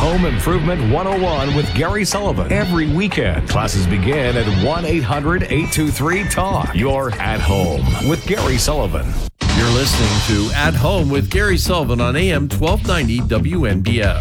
Home Improvement 101 with Gary Sullivan. Every weekend, classes begin at 1-800-823-TALK. You're at home with Gary Sullivan. You're listening to At Home with Gary Sullivan on AM 1290 WNBF.